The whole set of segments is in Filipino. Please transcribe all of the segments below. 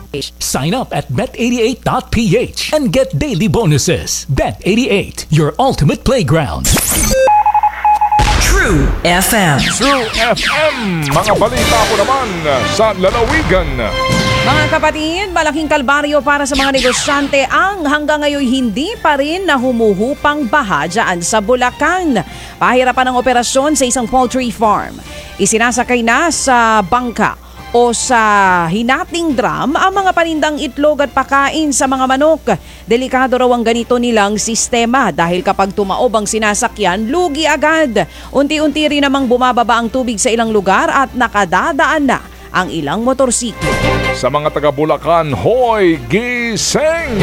Sign up at bet88.ph and get daily bonuses. Bet88, your ultimate playground. True FM. True FM, mga balita po naman sa lalawigan. Mga kapatid, malaking kalbaryo para sa mga negosyante ang hanggang ngayon hindi pa rin na humuhupang baha dyan sa Bulacan. Pahirapan ang operasyon sa isang poultry farm. Isinasakay na sa bangka o sa hinating drum ang mga panindang itlog at pakain sa mga manok. Delikado raw ang ganito nilang sistema dahil kapag tumaob ang sinasakyan, lugi agad. Unti-unti rin namang bumababa ang tubig sa ilang lugar at nakadadaan na ang ilang motorsiklo. Sa mga taga Bulacan, hoy, gising!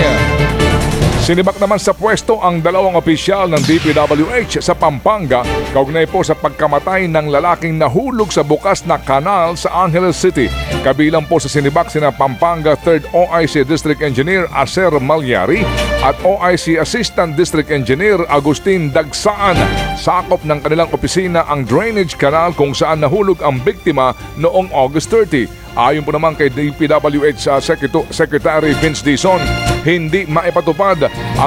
Sinibak naman sa pwesto ang dalawang opisyal ng DPWH sa Pampanga kaugnay po sa pagkamatay ng lalaking nahulog sa bukas na kanal sa Angeles City. Kabilang po sa sinibak sina Pampanga 3rd OIC District Engineer Acer Malyari at OIC Assistant District Engineer Agustin Dagsaan. Sakop ng kanilang opisina ang drainage canal kung saan nahulog ang biktima noong August 30. Ayon po naman kay DPWH Secretary Vince Dizon, hindi maipatupad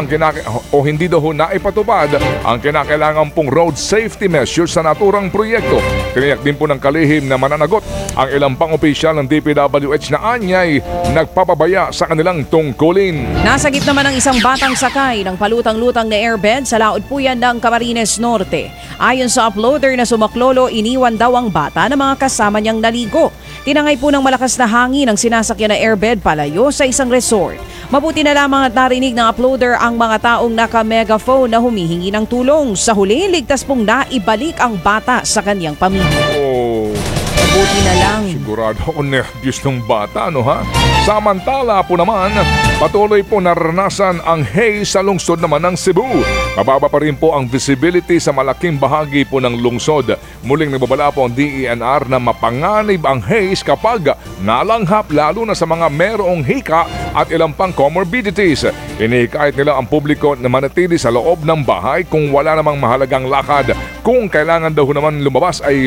hindi daw naipatupad ang kinakailangan pong road safety measures sa naturang proyekto. Tiniyak din po ng kalihim na mananagot ang ilang pang opisyal ng DPWH na anyay nagpapabaya sa kanilang tungkulin. Nasagip naman ang isang batang sakay ng palutang-lutang na airbed sa laod po yan ng Camarines Norte. Ayon sa uploader na sumaklolo, iniwan daw ang bata na mga kasama niyang naligo. Tinangay po ng malakas na hangin ang sinasakyan na airbed palayo sa isang resort. Mabuti na lamang at narinig ng uploader ang mga taong naka-megaphone na humihingi ng tulong. Sa huli, ligtas pong naibalik ang bata sa kanyang pamilya. Oh, Mabuti na lang. sigurado ako nervyos ng bata, no ha? Samantala po naman, patuloy po naranasan ang haze sa lungsod naman ng Cebu. Mababa pa rin po ang visibility sa malaking bahagi po ng lungsod. Muling nagbabala po ang DENR na mapanganib ang haze kapag nalanghap lalo na sa mga merong hika at ilang pang comorbidities. Inihikayat nila ang publiko na manatili sa loob ng bahay kung wala namang mahalagang lakad. Kung kailangan daw naman lumabas ay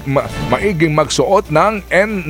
maiging magsuot ng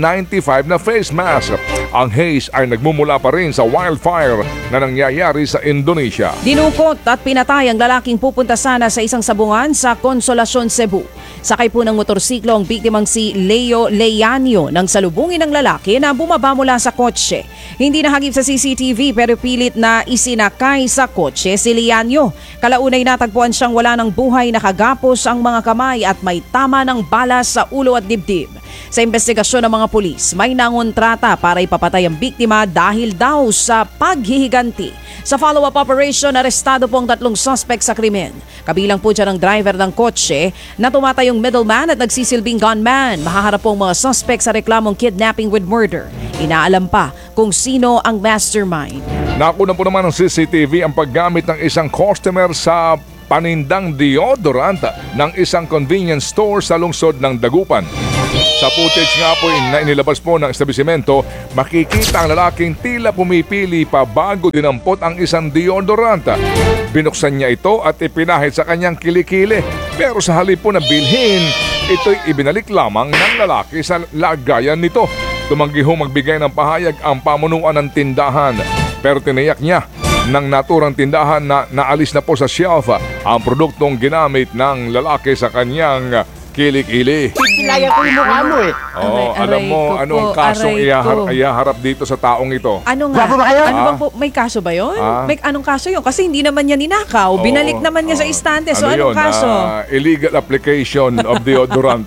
N95 na face mask. Ang haze ay nagmumula pa rin sa wildfire na nangyayari sa Indonesia. Dinukot at pinatay ang lalaking pupunta sana sa isang sabungan sa Consolacion, Cebu. Sakay po ng motorsiklo ang biktimang si Leo Leanio nang salubungin ng lalaki na bumaba mula sa kotse. Hindi nahagip sa CCTV pero pilit na isinakay sa kotse si Leanio. Kalaunay natagpuan siyang wala ng buhay, nakagapos ang mga kamay at may tama ng bala sa ulo at dibdib. Sa investigasyon ng mga pulis, may nangontrata para ipapatay ang biktima dahil daw sa paghihiganti. Sa follow-up operation, arestado po ang 3 suspect sa krimen. Kabilang po dyan ang driver ng kotse na tumatayong middleman at nagsisilbing gunman. Mahaharap po ang mga suspect sa reklamong kidnapping with murder. Inaalam pa kung sino ang mastermind. Nakuna po naman ng CCTV ang paggamit ng isang customer sa panindang deodorant ng isang convenience store sa lungsod ng Dagupan. Sa footage nga po na inilabas po ng establishmento, makikita ang lalaking tila pumipili pa bago dinampot ang isang deodorant. Binuksan niya ito at ipinahid sa kanyang kilikili. Pero sa halip po na bilhin, ito'y ibinalik lamang ng lalaki sa lagayan nito. Tumanggi ho magbigay ng pahayag ang pamunuan ng tindahan. Pero tiniyak niya ng naturang tindahan na naalis na po sa shelf ang produktong ginamit ng lalaki sa kanyang kilik-ili. Kilaya ko yung mukha mo eh. Oh, alam mo anong kasong ihaharap dito sa taong ito? Ano nga? Gwapo ba kayo? Ano bang po, may kaso ba yun? Anong kaso yun? Kasi hindi naman niya ninakaw. Binalik naman niya sa istante. So anong yun? kaso? Illegal application of deodorant.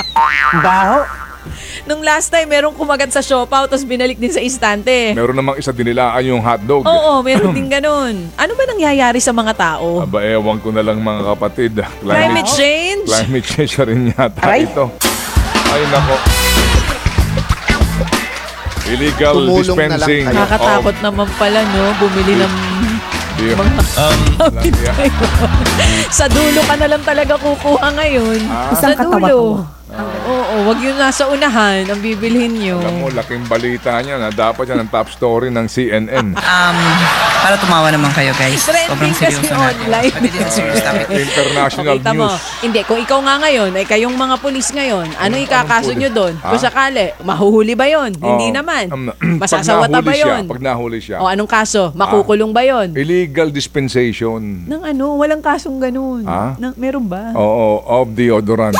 Baho. Nung last time, merong kumagat sa siopaw tapos binalik din sa istante. Meron namang isa dinilaan yung hotdog. Oo, meron din ganun. Ano ba nangyayari sa mga tao? Aba, ewan ko na lang mga kapatid. Climate change? Climate change na rin yata Aray. ito. Ay, nako. Illegal Tumulong dispensing. na lang kayo. Nakakatakot naman pala, no? Bumili ng sa dulo ka na lang talaga kukuha ngayon. Isang Sa katawa dulo. mo. Oo. wag yun nasa unahan ang bibilhin nyo. Alam mo, laking balita niya na dapat yan ang top story ng CNN. Para tumawa naman kayo, guys. Trending Sobrang kasi seryoso natin. online. Hindi na serious topic. International Kita mo. news. Hindi, kung ikaw nga ngayon, ay kayong mga pulis ngayon, ano ikakaso nyo doon? Kung sakali, mahuhuli ba yon? Hindi naman. Masasawata ba yon? Pag nahuli siya. O anong kaso? Makukulong ba yon? Illegal dispensation. Nang ano, walang kasong ganun. Ah? Meron ba? Oo, of deodorant.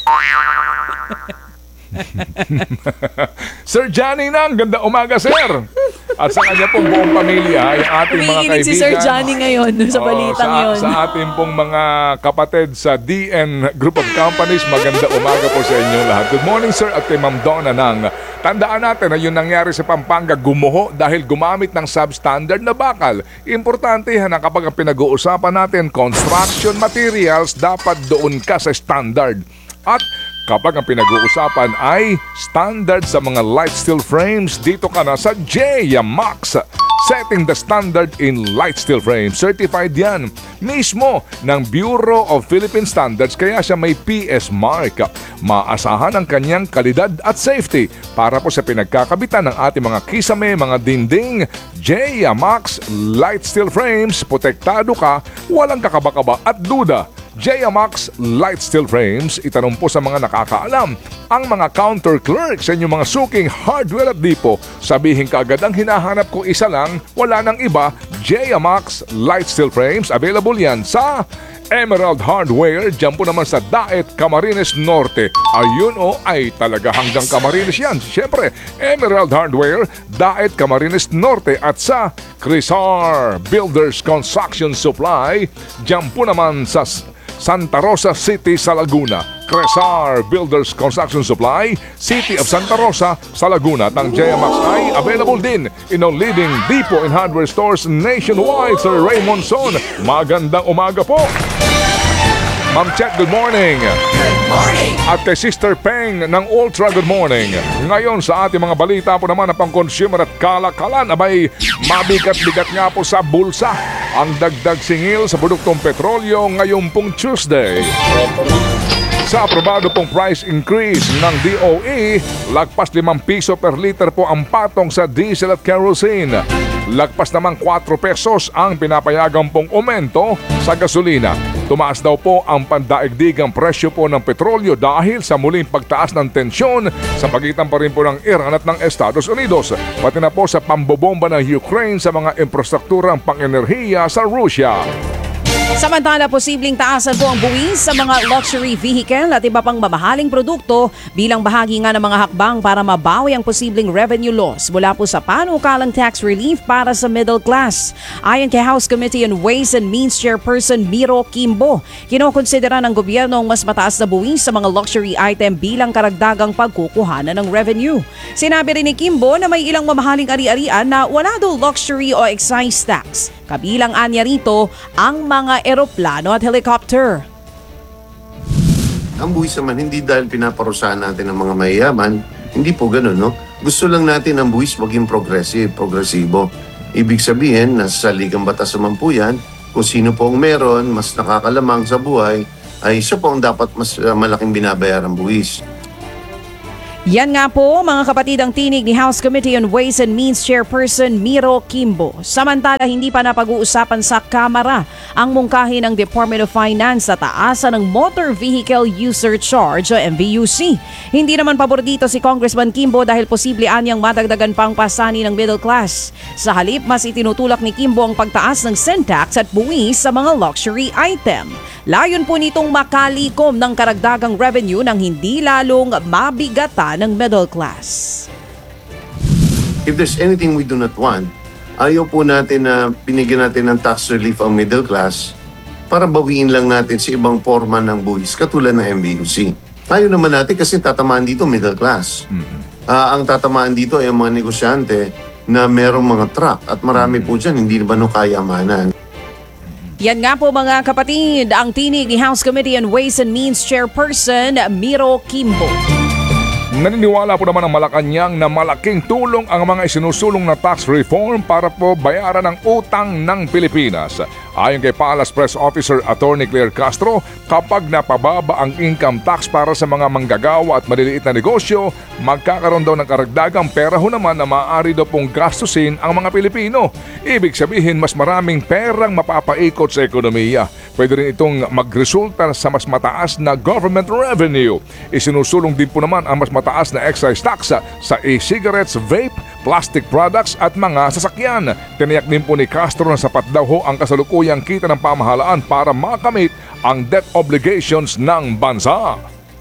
Sir Johnny Nang, ganda umaga, sir. At sa kanya pong buong pamilya, ay ating mga Umiinig kaibigan. si Sir Johnny ngayon sa balitang yon. Sa ating pong mga kapatid sa DN Group of Companies, maganda umaga po sa inyong lahat. Good morning, sir, at kay Ma'am Donna Nang. Tandaan natin na yung nangyari sa Pampanga, gumuho dahil gumamit ng substandard na bakal. Importante na kapag ang pinag-uusapan natin, construction materials, dapat doon ka sa standard. At kapag ang pinag-uusapan ay standard sa mga light steel frames, dito ka na sa JMax. Setting the standard in light steel frames. Certified yan mismo ng Bureau of Philippine Standards, kaya siya may PS mark. Maasahan ang kanyang kalidad at safety para po sa pinagkakabitan ng ating mga kisame, mga dinding. JMax Light Steel Frames, protektado ka, walang kakaba-kaba at duda. JMax Light Steel Frames, itanong po sa mga nakakaalam, ang mga counter clerk sa inyong mga suking hardware at dipo. Sabihin kaagad ang hinahanap ko isa lang, wala nang iba. JMax Light Steel Frames, available yan sa Emerald Hardware, dyan po naman sa Daet, Camarines Norte. Ayun ay talaga hanggang Camarines yan. Siyempre, Emerald Hardware, Daet, Camarines Norte at sa Crisar Builders Construction Supply, dyan po naman sa Santa Rosa City sa Laguna. Cresar Builders Construction Supply, City of Santa Rosa sa Laguna. At ang JMax ay available din in all leading depot and hardware stores nationwide. Sir Raymond Son, magandang umaga po. Ma'am Chet, good morning. Good morning. At kay Sister Peng ng Ultra, good morning. Ngayon sa ating mga balita po naman na pang-consumer at kalakalan, abay mabigat-bigat nga po sa bulsa ang dagdag singil sa produktong petrolyo ngayon pong Tuesday. Sa aprobado pong price increase ng DOE, lagpas 5 piso per liter po ang patong sa diesel at kerosene. Lagpas naman 4 pesos ang pinapayagang pong aumento sa gasolina. Tumaas daw po ang pandaigdigang presyo po ng petrolyo dahil sa muling pagtaas ng tensyon sa pagitan pa rin po ng Iran at ng Estados Unidos, pati na po sa pambobomba ng Ukraine sa mga infrastrukturang pang-enerhiya sa Russia. Samantala, posibleng taasan po ang buwis sa mga luxury vehicle at iba pang mamahaling produkto bilang bahagi nga ng mga hakbang para mabawi ang posibleng revenue loss mula po sa panukalang tax relief para sa middle class. Ayon kay House Committee on Ways and Means Chairperson Miro Kimbo, kinokonsidera ng gobyerno ang mas mataas na buwis sa mga luxury item bilang karagdagang pagkukuhanan ng revenue. Sinabi rin ni Kimbo na may ilang mamahaling ari-arian na wala daw luxury o excise tax. Kabilang anya rito ang mga eroplano at helicopter. Ang buwis naman hindi dahil pinaparusahan natin ang mga mayayaman, hindi po ganun, no? Gusto lang natin ang buwis maging progresibo. Ibig sabihin, nasa saligang batas naman po yan, kung sino po ang meron, mas nakakalamang sa buhay, ay siya po ang dapat mas malaking binabayarang buwis. Yan nga po mga kapatid ang tinig ni House Committee on Ways and Means Chairperson Miro Kimbo. Samantala hindi pa napag-uusapan sa Kamara ang mungkahi ng Department of Finance sa taasan ng Motor Vehicle User Charge o MVUC. Hindi naman pabor dito si Congressman Kimbo dahil posible anyang madagdagan pang pasani ng middle class. Sa halip mas itinutulak ni Kimbo ang pagtaas ng sin tax at buwis sa mga luxury item. Layon po nitong makalikom ng karagdagang revenue nang hindi lalong mabigatan ng middle class. If there's anything we do not want, ayaw po natin na binigyan natin ng tax relief ang middle class para bawiin lang natin sa ibang forma ng buwis katulad ng MVUC. Ayaw naman natin kasi tatamaan dito middle class. Ang tatamaan dito ay ang mga negosyante na merong mga truck at marami po dyan hindi naman kayamanan. Yan nga po mga kapatid, ang tinig ni House Committee on Ways and Means Chairperson Miro Kimbo. Naniniwala po naman ang Malacanang na malaking tulong ang mga isinusulong na tax reform para po bayaran ang utang ng Pilipinas. Ayon kay Palace Press Officer Attorney Claire Castro, kapag napababa ang income tax para sa mga manggagawa at maliliit na negosyo, magkakaroon daw ng karagdagang pera ho naman na maaari daw pong gastusin ang mga Pilipino. Ibig sabihin, mas maraming perang mapapaikot sa ekonomiya. Pwede rin itong magresulta sa mas mataas na government revenue. Isinusulong din po naman ang mas mataas na excise tax sa e-cigarettes, vape, plastic products at mga sasakyan. Tiniyak din po ni Castro na sapat daw ho ang kasalukuyang kita ng pamahalaan para makamit ang debt obligations ng bansa.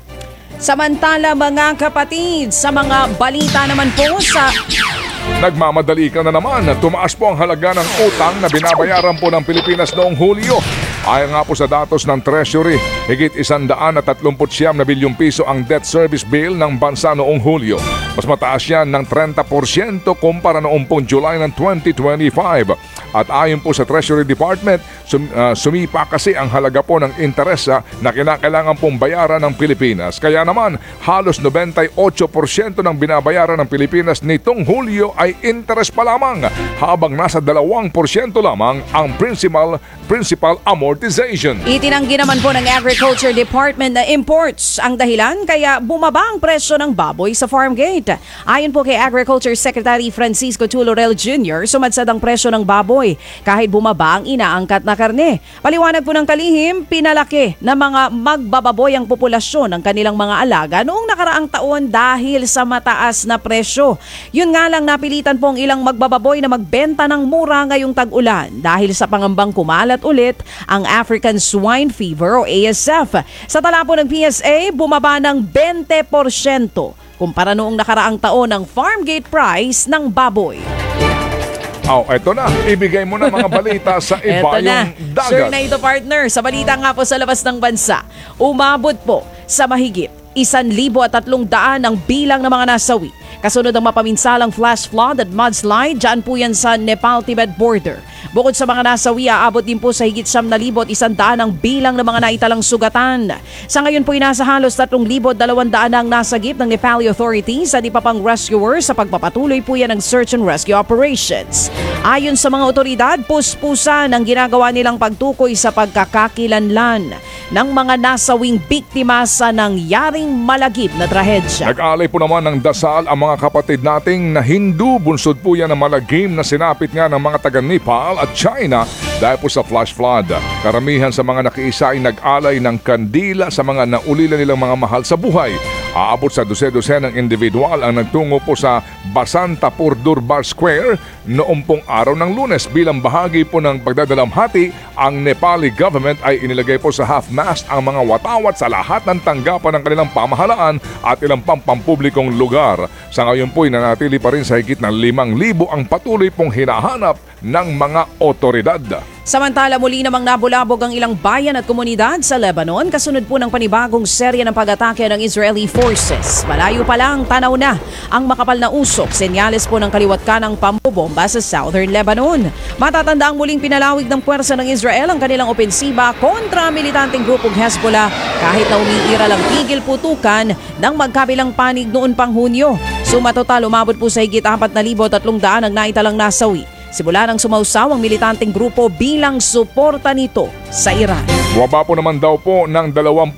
Samantala mga kapatid, sa mga balita naman po sa... Nagmamadali ka na naman. Tumaas po ang halaga ng utang na binabayaran po ng Pilipinas noong Hulyo. Ayon nga po sa datos ng Treasury, higit 139 bilyong piso ang debt service bill ng bansa noong Hulyo. Mas mataas yan ng 30% kumpara noong pong July ng 2025. At ayon po sa Treasury Department, sumipa kasi ang halaga po ng interesa na kinakailangan pong bayaran ng Pilipinas. Kaya naman, halos 98% ng binabayaran ng Pilipinas nitong Hulyo ay interest pa lamang, habang nasa 2% lamang ang principal amortization. Itinanggi naman po ng Agriculture Department na imports ang dahilan kaya bumaba ang presyo ng baboy sa farm gate. Ayon po kay Agriculture Secretary Francisco Tulorel Jr., sumadsad ang presyo ng baboy kahit bumaba ang inaangkat na karne. Paliwanag po ng kalihim, pinalaki ng mga magbababoy ang populasyon ng kanilang mga alaga noong nakaraang taon dahil sa mataas na presyo. Yun nga lang, napilitan po ang ilang magbababoy na magbenta ng mura ngayong tag-ulan dahil sa pangambang kumalat ulit ang African Swine Fever o ASF. Sa tala po ng PSA, bumaba ng 20% kumpara noong nakaraang taon ang farm gate price ng baboy. Eto na. Ibigay mo na mga balita sa iba yung dagat. Sure na ito, partner. Sa balita nga po sa labas ng bansa, umabot po sa mahigit 1,300 ang bilang ng mga nasawi. Kasunod ang mapaminsalang flash flood at mudslide, dyan po yan sa Nepal-Tibet border. Bukod sa mga nasawi, aabot din po sa higit 9,100 ang bilang ng mga naitalang sugatan. Sa ngayon po nasa halos 3,200 ang nasagip ng Nepali authorities at iba pang rescuers sa pagpapatuloy po yan ng search and rescue operations. Ayon sa mga otoridad, puspusan ang ginagawa nilang pagtukoy sa pagkakakilanlan ng mga nasawing biktima sa nangyaring malagip na trahedya. Nag-alay po naman ng dasal ang mga kapatid nating na Hindu. Bunsod po yan ng malagim na sinapit nga ng mga taga Nepal at China dahil po sa flash flood. Karamihan sa mga nakiisa ay nag-alay ng kandila sa mga naulila nilang mga mahal sa buhay. Aabot sa 12 ng individual ang nagtungo po sa Basantapur Durbar Square noong pong araw ng Lunes. Bilang bahagi po ng pagdadalamhati, ang Nepali government ay inilagay po sa half-mast ang mga watawat sa lahat ng tanggapan ng kanilang pamahalaan at ilang pang pampublikong lugar. Sa ngayon po, nanatili pa rin sa higit ng 5,000 ang patuloy pong hinahanap ng mga otoridad. Samantala, muli namang nabulabog ang ilang bayan at komunidad sa Lebanon kasunod po ng panibagong serya ng pag-atake ng Israeli forces. Malayo pa lang, tanaw na ang makapal na usok, senyales po ng kaliwat kanang pambobomba sa southern Lebanon. Matatanda ang muling pinalawig ng puwersa ng Israel ang kanilang opensiba kontra militanteng grupong Hezbollah kahit na umiiral ang tigil putukan ng magkabilang panig noon pang Hunyo. Sumatotal, umabot po sa higit 4,300 ang naitalang nasawi. Simula nang sumausaw ang militanteng grupo bilang suporta nito sa Iran. Bumaba po naman daw po ng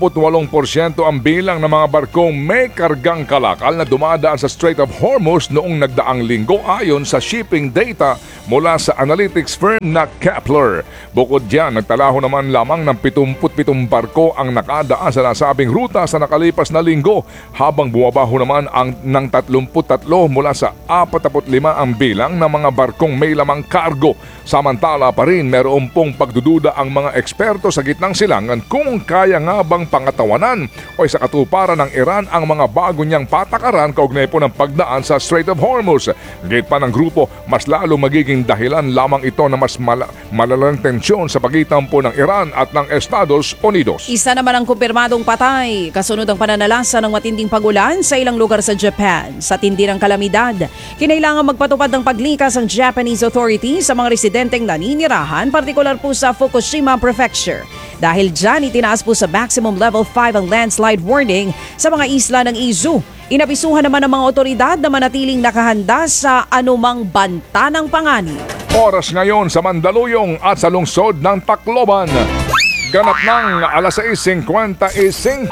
28% ang bilang ng mga barkong may kargang kalakal na dumadaan sa Strait of Hormuz noong nagdaang linggo ayon sa shipping data mula sa analytics firm na Kepler. Bukod diyan, nagtalaho naman lamang ng 77 barko ang nakadaan sa nasabing ruta sa nakalipas na linggo, habang bumabaho naman ang ng 33 mula sa 45 ang bilang ng mga barkong may lamang kargo. Samantala pa rin, meron pong pagdududa ang mga eksperto sa gitnang silangan kung kaya nga bang pangatawanan o sa katuparan ng Iran ang mga bago niyang patakaran kaugnay po ng pagdaan sa Strait of Hormuz. Gate pa ng grupo, mas lalo magiging dahilan lamang ito na mas malalang tensyon sa pagitan po ng Iran at ng Estados Unidos. Isa naman ang kumpirmadong patay kasunod ang pananalasa ng matinding pagulan sa ilang lugar sa Japan. Sa tindi ng kalamidad, kinailangan magpatupad ng paglikas ang Japanese authorities sa mga residenteng naninirahan, partikular po sa Fukushima Prefecture. Dahil dyan, itinaas po sa maximum level 5 ang landslide warning sa mga isla ng Izu. Inabisuhan naman ng mga otoridad na manatiling nakahanda sa anumang banta ng panganib. Oras ngayon sa Mandaluyong at sa lungsod ng Tacloban. Ganap ng alas 6:55.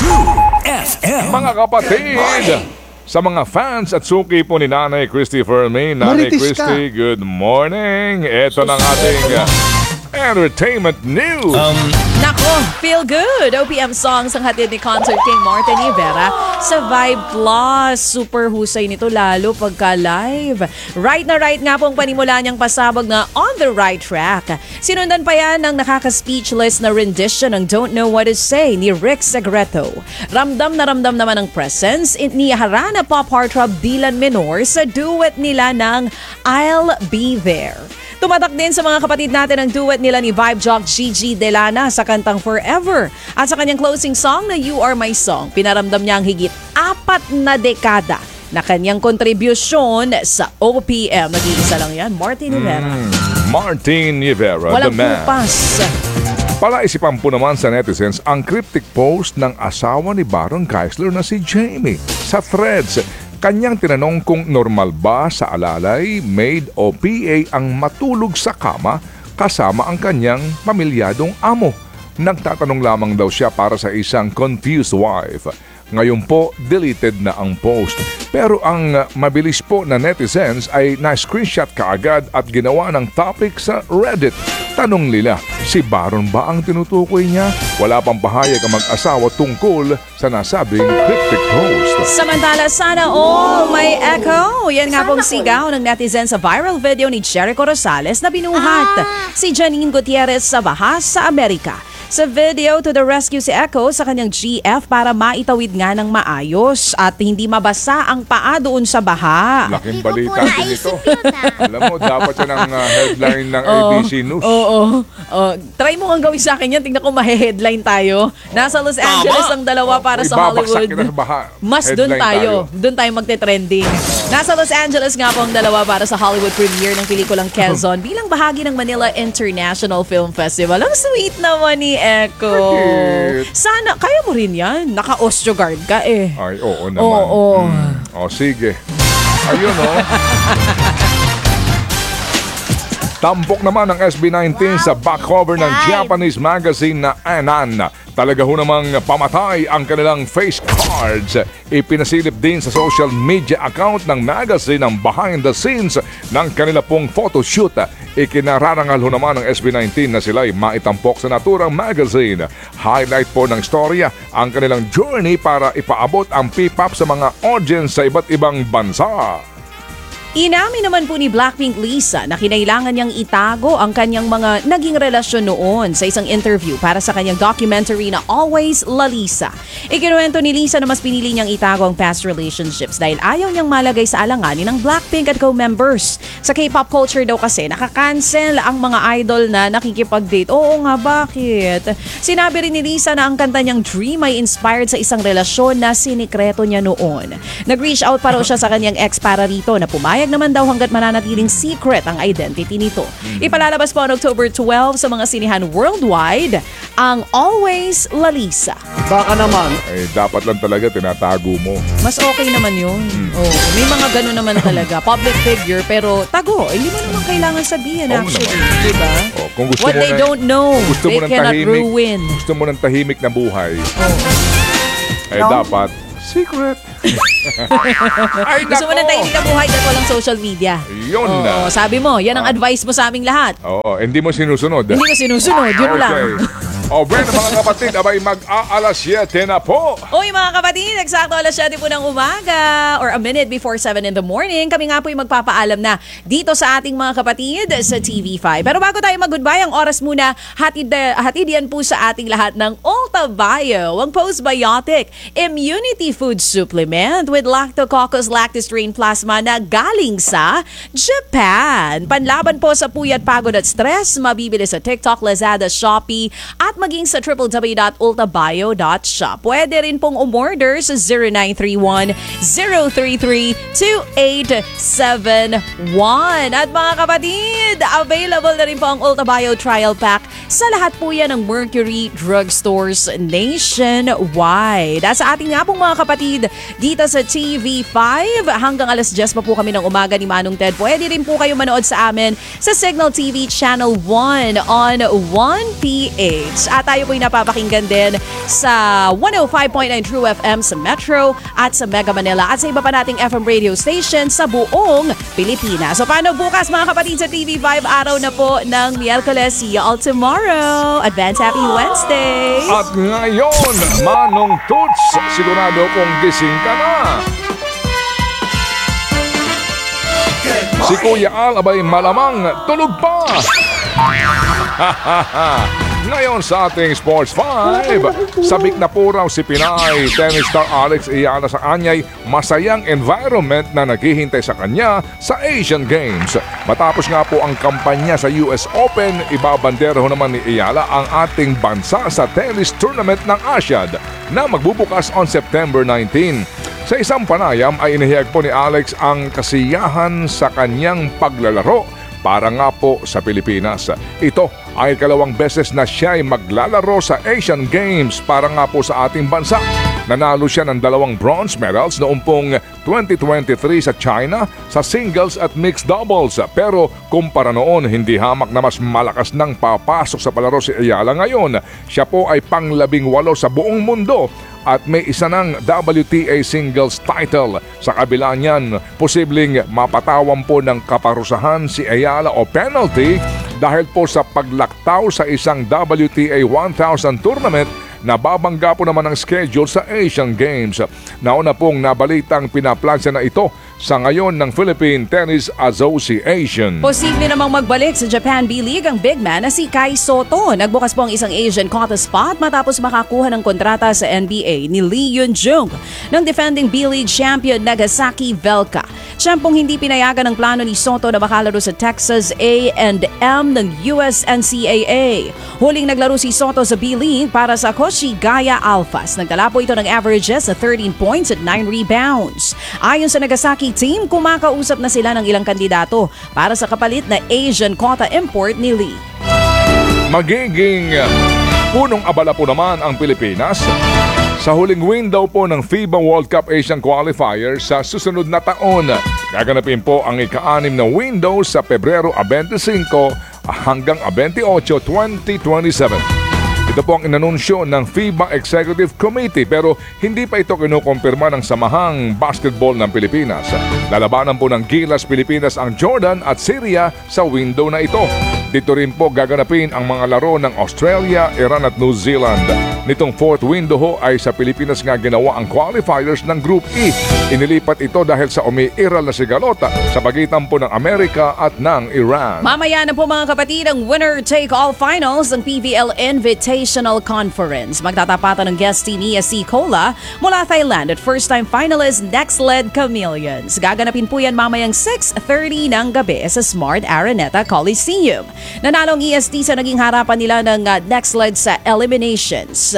FM. Mga kapatid, sa mga fans at suki po ni Nanay Christy Fermin. Nanay Marites ka. Christy, good morning. Ito ng ating entertainment news. Nako, feel good! OPM songs ang hatid ni Concert King Martin Rivera sa Vibe Plus. Super husay nito lalo pagka live. Right na right nga pong panimula niyang pasabog na On the Right Track. Sinundan pa yan ng nakaka-speechless na rendition ng Don't Know What to Say ni Rick Sagreto. Ramdam naman ang presence ni Harana Pop Heartthrob Dylan Menor sa duet nila ng I'll Be There. Tumatak din sa mga kapatid natin ang duet nila ni Vibe Jock Gigi Delana sa kantang Forever. At sa kanyang closing song na You Are My Song, pinaramdam niya ang higit 4 na dekada na kanyang kontribusyon sa OPM. Nag-iisa lang yan, Martin Rivera. Martin Rivera, Walang the man. kupas. Palaisipan po naman sa netizens ang cryptic post ng asawa ni Baron Geisler na si Jamie sa Threads. Kanyang tinanong kung normal ba sa alalay, maid o PA ang matulog sa kama kasama ang kanyang pamilyadong amo. Nagtatanong lamang daw siya para sa isang confused wife. Ngayon po, deleted na ang post. Pero ang mabilis po na netizens ay na-screenshot kaagad at ginawa ng topic sa Reddit. Tanong nila, si Baron ba ang tinutukoy niya? Wala pang pahayag ang mag-asawa tungkol sa nasabing cryptic post. Samantala, sana all may echo. Yan nga pong sigaw ng netizen sa viral video ni Jericho Rosales na binuhat si Janine Gutierrez sa bahas sa Amerika. Sa video, to the rescue si Echo sa kanyang GF para maitawid nga ng maayos at hindi mabasa ang paa doon sa baha. Laking balita din ito. Alam mo, dapat yan ang headline ng ABC News. Oo. Try mo nga gawin sa akin yan. Tingnan ko mahe-headline tayo. Nasa Los Angeles ang dalawa para sa Ibabagsak Hollywood. kita sa baha. Mas doon Headline tayo. Doon tayo magte-trending. Nasa Los Angeles nga po ang dalawa para sa Hollywood premiere ng pelikulang Quezon bilang bahagi ng Manila International Film Festival. Ang sweet naman ni Echo. Cute. Sana, kaya mo rin yan. Naka-Osteogard ka eh. Ay, oo naman. Oo. O, sige. Ayun, o. Tampok naman ang SB19 sa back cover ng Japanese magazine na Anan. Talaga ho namang pamatay ang kanilang face cards. Ipinasilip din sa social media account ng magazine ang behind the scenes ng kanila pong photoshoot. Ikinararangal ho naman ng SB19 na sila'y maitampok sa naturang magazine. Highlight po ng storya ang kanilang journey para ipaabot ang P-pop sa mga audience sa iba't ibang bansa. Inamin naman po ni Blackpink Lisa na kinailangan niyang itago ang kanyang mga naging relasyon noon sa isang interview para sa kanyang documentary na Always La Lisa. Ikinuwento ni Lisa na mas pinili niyang itago ang past relationships dahil ayaw niyang malagay sa alanganin ng Blackpink at co-members. Sa K-pop culture daw kasi nakakancel ang mga idol na nakikipag-date. Oo nga, bakit? Sinabi rin ni Lisa na ang kanta niyang Dream ay inspired sa isang relasyon na sinikreto niya noon. Nag-reach out pa raw siya sa kanyang ex para rito na pumayag naman daw hanggat mananatiling secret ang identity nito. Ipalalabas po on October 12 sa mga sinihan worldwide ang Always La Lisa. Baka naman. Eh, dapat lang talaga tinatago mo. Mas okay naman yun. Oh, may mga gano'n naman talaga. Public figure pero tago. Hindi mo naman kailangan sabihin Oo actually. naman. Diba? Oh, kung gusto What mo they na- don't know, gusto mo they ng cannot tahimik, ruin. Gusto mo ng tahimik na buhay. Eh, dapat secret. Ay, Gusto mo nako. ng tahimik na buhay at walang social media. Yun na. Sabi mo, yan ang advice mo sa aming lahat. Oo, hindi mo sinusunod. Hindi ko sinusunod, yun lang. O, bueno mga kapatid, abay mag-aalas 7 na po. Uy mga kapatid, eksakto alas 7 po ng umaga or a minute before 7 in the morning. Kami nga po yung magpapaalam na dito sa ating mga kapatid sa TV5. Pero bago tayo mag-goodbye, ang oras muna, hatid yan po sa ating lahat ng Ulta Bio, ang postbiotic immunity food supplement with Lactococcus lactis-strain plasma na galing sa Japan. Panlaban po sa puyat, pagod at stress, mabibili sa TikTok, Lazada, Shopee at maging sa www.ultabio.shop. Pwede rin pong umorder sa 0931-033-2871. At mga kapatid, available na rin po ang Ultabio Trial Pack sa lahat po yan ng Mercury Drugstores nationwide. At sa ating nga pong mga kapatid, dito sa TV5, hanggang alas 10 pa po kami ng umaga ni Manong Ted. Pwede rin po kayo manood sa amin sa Signal TV Channel 1 on 1PH. At tayo po'y napapakinggan din sa 105.9 True FM sa Metro at sa Mega Manila at sa iba pa nating FM radio station sa buong Pilipinas. So paano bukas mga kapatid sa TV5, araw na po ng Miyerkules. See you all tomorrow. Advance Happy Wednesday! At ngayon, Manong Toots, sigurado kong gising ka na. Si Kuya Al abay malamang tulog pa. Ngayon sa ating Sports 5, sabik na po raw si Pinay tennis star Alex Ayala sa anyay masayang environment na naghihintay sa kanya sa Asian Games. Matapos nga po ang kampanya sa US Open, ibabandera ho naman ni Ayala ang ating bansa sa tennis tournament ng Asiad na magbubukas on September 19. Sa isang panayam ay inihayag po ni Alex ang kasiyahan sa kanyang paglalaro para nga po sa Pilipinas. Ito ay kalawang beses na siya ay maglalaro sa Asian Games para nga po sa ating bansa. Nanalo siya ng 2 bronze medals noong pong 2023 sa China sa singles at mixed doubles. Pero kumpara noon, hindi hamak na mas malakas nang papasok sa palaro si Ayala ngayon. Siya po ay pang-18 sa buong mundo at may isa ng WTA singles title. Sa kabila niyan, posibleng mapatawan po ng kaparusahan si Ayala o penalty dahil po sa paglaktaw sa isang WTA 1000 tournament na babangga po naman ang schedule sa Asian Games. Nauna pong nabalitang pinaplansya na ito sa ngayon ng Philippine Tennis Association. Posible namang magbalik sa Japan B-League ang big man na si Kai Soto. Nagbukas po ang isang Asian quota spot matapos makakuha ng kontrata sa NBA ni Lee Yun-jung ng defending B-League champion Nagasaki Velka. Siyempong hindi pinayagan ng plano ni Soto na makalaro sa Texas A&M ng USNCAA. Huling naglaro si Soto sa B-League para sa Koshigaya Alphas. Nagtala po ito ng averages sa 13 points at 9 rebounds. Ayon sa Nagasaki team, kumakausap na sila ng ilang kandidato para sa kapalit na Asian quota import ni Lee. Magiging punong abala po naman ang Pilipinas sa huling window po ng FIBA World Cup Asian Qualifier sa susunod na taon. Gaganapin po ang ika-6 na window sa Pebrero 25 hanggang 28, 2027. Ito po ang inanunsyo ng FIBA Executive Committee pero hindi pa ito kinukumpirma ng Samahang Basketball ng Pilipinas. Lalabanan po ng Gilas Pilipinas ang Jordan at Syria sa window na ito. Dito rin po gaganapin ang mga laro ng Australia, Iran at New Zealand. Nitong fourth window ho ay sa Pilipinas nga ginawa ang qualifiers ng Group E. Inilipat ito dahil sa umiiral na sigalota sa pagitan po ng Amerika at ng Iran. Mamaya na po mga kapatid ang winner-take-all finals ng PVL Invitational Conference. Magtatapatan ng guest team ESC Cola mula Thailand at first-time finalist Nextled Chameleons. Gaganapin po yan mamayang 6:30 ng gabi sa Smart Araneta Coliseum. Nanalo ang EST sa naging harapan nila ng Nextled sa eliminations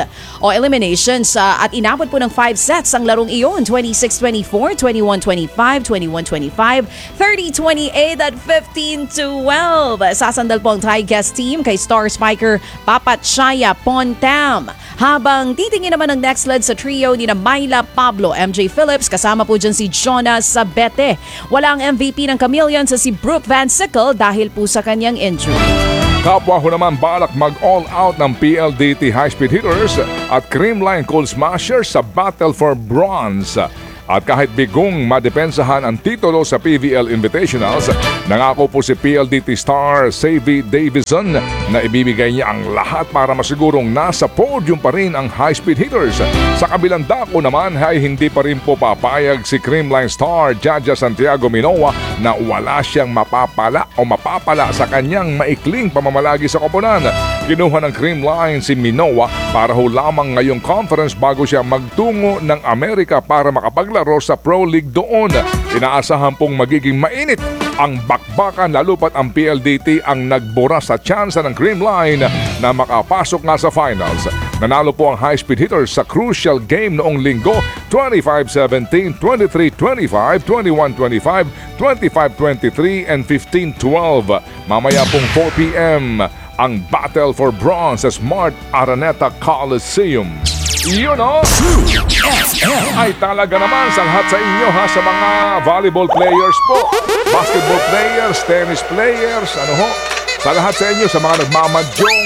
at inabot po ng 5 sets ang larong iyon, 26-24, 21-25, 21-25, 30-28 at 15-12. Sasandal po ang Thai guest team kay star spiker Papachaya Pontam. Habang titingin naman ng Nextled sa trio ni na Myla Pablo, MJ Phillips, kasama po dyan si Jonas Sabete. Wala ang MVP ng Chameleons sa si Brooke Van Sickle dahil po sa kanyang injury. Kapwa ho naman balak mag-all out ng PLDT high-speed hitters at Creamline Cold Smashers sa Battle for Bronze. At kahit bigong madepensahan ang titulo sa PVL Invitationals, nangako po si PLDT star Savvy Davison na ibibigay niya ang lahat para masigurong nasa podium pa rin ang high-speed hitters. Sa kabilang dako naman ay hindi pa rin po papayag si Creamline star Jaja Santiago Minoa na wala siyang mapapala sa kanyang maikling pamamalagi sa koponan. Kinuha ng Creamline si Minoa para ho lamang ngayong conference bago siya magtungo ng Amerika para makapaglaro maglaro sa Pro League doon. Inaasahan pong magiging mainit ang bakbakan lalo pat ang PLDT ang nagbura sa tsansa ng Green Line na makapasok nga sa finals. Nanalo po ang high-speed hitters sa crucial game noong linggo 25-17, 23-25, 21-25, 25-23 and 15-12. Mamaya pong 4 p.m. ang Battle for Bronze sa Smart Araneta Coliseum. Yun o! Ay talaga naman sa lahat sa inyo ha, sa mga volleyball players po, basketball players, tennis players, ano ho, sa lahat sa inyo, sa mga nagmamadyong.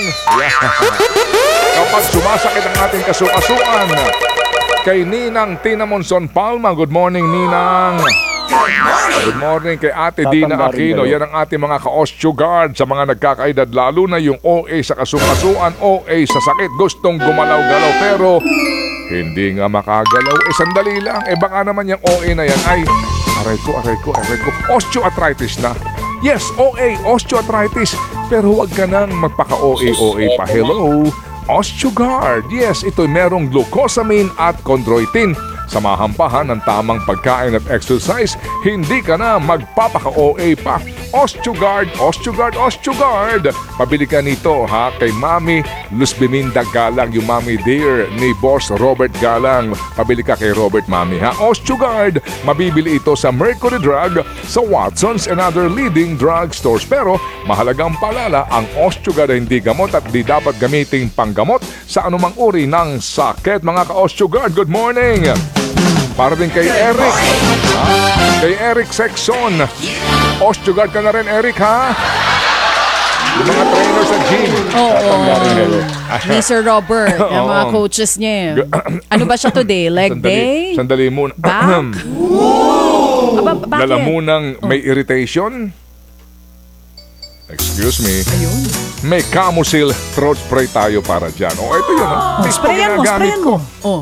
Kapag sumasakit ang ating kasukasuan, kay Ninang Tina Monson Palma, good morning Ninang. Good morning kay Ate Dina Aquino. Yan ang ating mga ka-osteogard sa mga nagkakaedad, lalo na yung OA sa kasukasuan, OA sa sakit, gustong gumalaw-galaw pero hindi nga makagalaw. Sandali lang, baka naman yung OA na yan ay aray ko, osteoarthritis na. Yes, OA, osteoarthritis, pero huwag ka nang magpaka-OA pa. Hello, Osteogard. Yes, ito'y merong glucosamine at chondroitin. Samahan ng tamang pagkain at exercise, hindi ka na magpapaka-OA pa. Osteogard. Pabili ka nito ha kay Mami Luz Biminda Galang, yung Mami Dear ni Boss Robert Galang. Pabili ka kay Robert Mami ha. Osteogard, mabibili ito sa Mercury Drug, sa Watson's and other leading drug stores. Pero mahalagang paalala, ang Osteogard ay hindi gamot at di dapat gamitin panggamot sa anumang uri ng sakit. Mga ka-Osteogard, good morning! Para din kay Eric. Kay Eric Sexon. Osteogard ka na rin, Eric, ha? Yung mga trainer sa gym. Oo. Ni Sir Robert, yung mga coaches niya. Ano ba siya today? Leg day? Sandali muna. Back? Bakit? Lalamunang may irritation? Excuse me. Ayun. May Camusil throat spray tayo para dyan. Ito yun. Sprayan mo.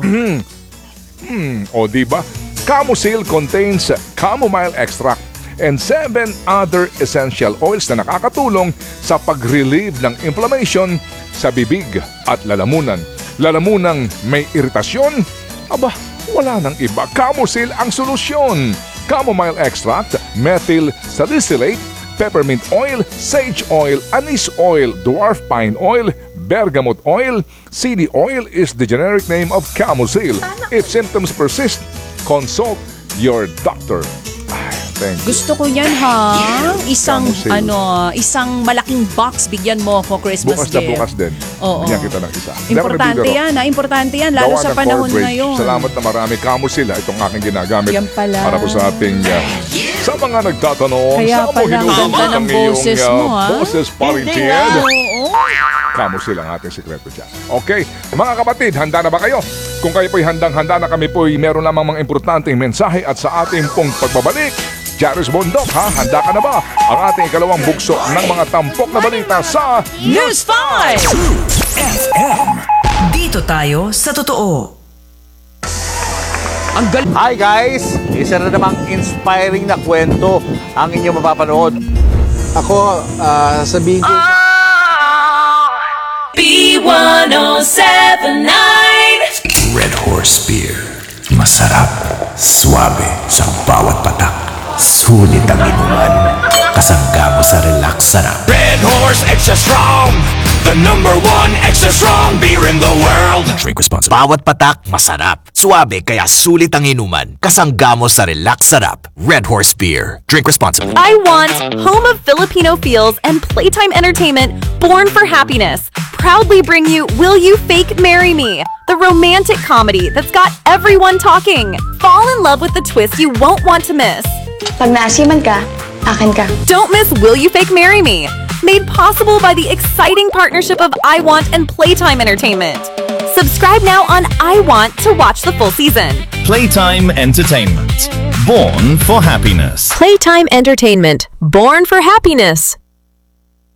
O diba? Camusil contains chamomile extract and 7 other essential oils na nakakatulong sa pag-relieve ng inflammation sa bibig at lalamunan. Lalamunang may iritasyon? Aba, wala nang iba. Camusil ang solusyon. Chamomile extract, methyl salicylate, peppermint oil, sage oil, anise oil, dwarf pine oil, bergamot oil. CD oil is the generic name of Camusil. If symptoms persist, consult your doctor. Thank you. Gusto ko yan ha. Isang Camusil. isang malaking box bigyan mo for Christmas Bukas na gift. bukas din. Oo. Bigyan kita ng isa. Importante yan ha. Importante yan. Lalo Gawa sa ng panahon corporate. ngayon. Salamat na marami. Camusil itong aking ginagamit. Yan pala. Para po sa ating sa mga nagtatanong, Kaya sa pala ang ganda ng boses mo, ha? Boses pa rin Hindi yan. Oo. Camusil ang ating sikreto dyan. Okay, mga kapatid, handa na ba kayo? Kung kayo po'y handang-handa na, kami po'y meron lamang mga importanteng mensahe at sa ating pong pagbabalik, Charis Bondok, ha? Handa ka na ba? Ang ating ikalawang bugso ng mga tampok na balita sa News 5! FM. Dito tayo sa totoo. Ang galing. Hi guys! Isa na namang inspiring na kwento ang inyong mapapanood. Ako, sabihin ko... B1079 Red Horse Beer. Masarap, suabe sa bawat patak. Sulit ang inuman. Kasangga mo sa relax sarap. Red Horse Extra Strong, the #1 extra strong beer in the world. Drink responsibly. Bawat patak, masarap. Suabe kaya sulit ang inuman. Kasangga mo sa relax sarap. Red Horse Beer. Drink responsibly. I Want, home of Filipino feels and playtime entertainment, born for happiness, proudly bring you Will You Fake Marry Me? The romantic comedy that's got everyone talking. Fall in love with the twist you won't want to miss. Pag naasiman ka, akin ka. Don't miss Will You Fake Marry Me? Made possible by the exciting partnership of I Want and Playtime Entertainment. Subscribe now on I Want to watch the full season. Playtime Entertainment. Born for happiness. Playtime Entertainment. Born for happiness.